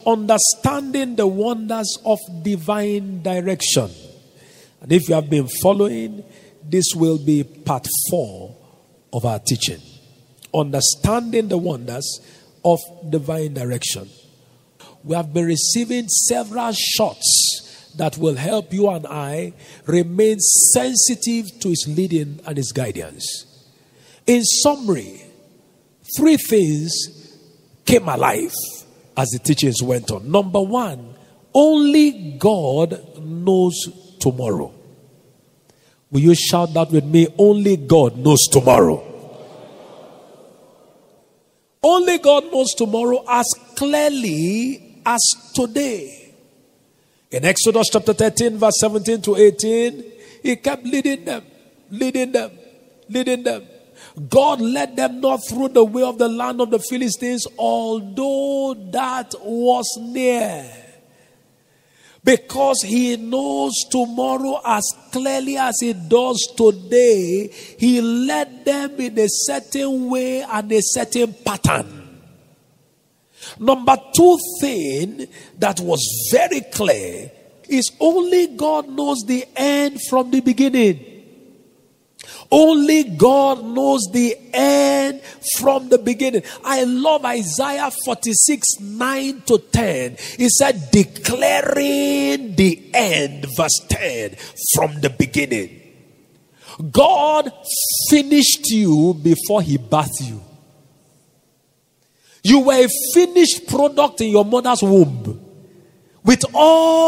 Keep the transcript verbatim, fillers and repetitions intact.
understanding the wonders of divine direction. And if you have been following, this will be part four of our teaching. Understanding the wonders of divine direction. We have been receiving several shots that will help you and I remain sensitive to his leading and his guidance. In summary, three things came alive as the teachings went on. Number one, only God knows tomorrow. Will you shout that with me? Only God knows tomorrow. Only God knows tomorrow as clearly as today. In Exodus chapter thirteen, verse seventeen to eighteen, he kept leading them, leading them, leading them. God led them not through the way of the land of the Philistines, although that was near. Because he knows tomorrow as clearly as he does today, he led them in a certain way and a certain pattern. Number two thing that was very clear is only God knows the end from the beginning. Only God knows the end from the beginning. I love Isaiah forty-six, nine to ten. He said, declaring the end, verse ten, from the beginning. God finished you before he birthed you. You were a finished product in your mother's womb. With all